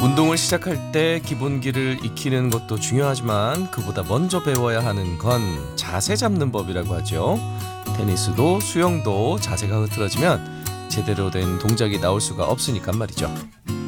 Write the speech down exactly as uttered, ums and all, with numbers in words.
운동을 시작할 때 기본기를 익히는 것도 중요하지만 그보다 먼저 배워야 하는 건 자세 잡는 법이라고 하죠. 테니스도 수영도 자세가 흐트러지면 제대로 된 동작이 나올 수가 없으니까 말이죠.